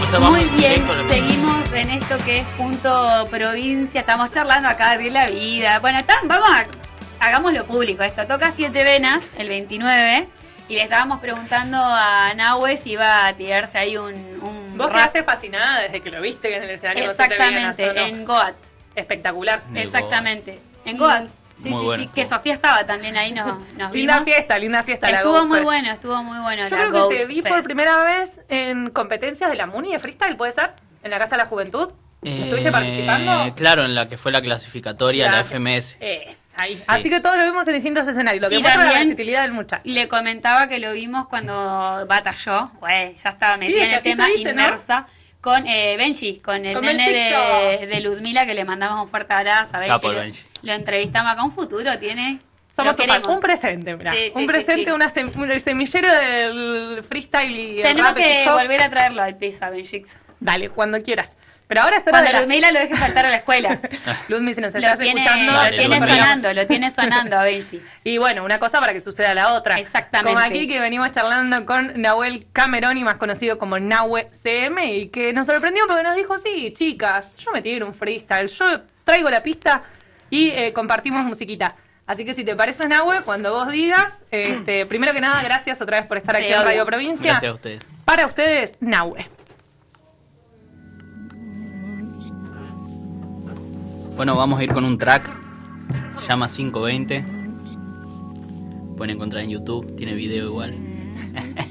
Entonces Muy vamos bien, directo a lo que- seguimos en esto que es punto provincia. Estamos charlando acá de la vida. Bueno, hagámoslo público esto. Toca Siete Venas el 29 y le estábamos preguntando a Nahue si iba a tirarse ahí un Vos rap. quedaste fascinada desde que lo viste en el escenario. de Siete Venas, Exactamente, ¿o no? en Goat. Espectacular. En el Exactamente, en Goat. Sí, Muy sí, bueno sí, que estuvo. Sofía estaba también ahí, nos Linda vimos. fiesta la Estuvo Goat muy Fest. bueno, estuvo muy bueno. Yo la creo que Goat te vi por Fest. primera vez en competencias de la Muni de freestyle, ¿puede ser? En la Casa de la Juventud. ¿Estuviste participando? Claro, en la que fue la clasificatoria, la FMS. Ahí. Sí. Así que todos lo vimos en distintos escenarios, lo que Y muestra la también- versatilidad del muchacho. Le comentaba que lo vimos cuando batalló, ya estaba metida Sí, en es el que así tema, se dice, ¿no? inmersa, con Benji, con el Con nene Benjito. de Ludmila, que le mandamos un fuerte abrazo a Benji. Capo el Benji. Lo entrevistamos acá, un futuro tiene. Somos lo queremos. un presente, mirá. Sí, sí, un sí, presente, sí. el semillero del freestyle y el Tenemos rap de que hip hop. volver a traerlo al piso a Benji. Dale, cuando quieras. Pero ahora es hora Cuando de la... Ludmila lo deje faltar a la escuela. Ludmi, si nos lo estás tiene, escuchando... lo Dale, tiene Ludmila. lo tiene sonando a Benji. Y bueno, una cosa para que suceda la otra. Exactamente. Como aquí que venimos charlando con Nahuel Cameroni, más conocido como Nahue CM, y que nos sorprendió porque nos dijo, sí, chicas, yo me tiro un freestyle, yo traigo la pista y compartimos musiquita. Así que si te parece, Nahue, cuando vos digas, primero que nada, gracias otra vez por estar Sí, aquí en obvio. Radio Provincia. Gracias a ustedes. Para ustedes, Nahue. Bueno, vamos a ir con un track. Se llama 520. Pueden encontrar en YouTube, tiene video igual.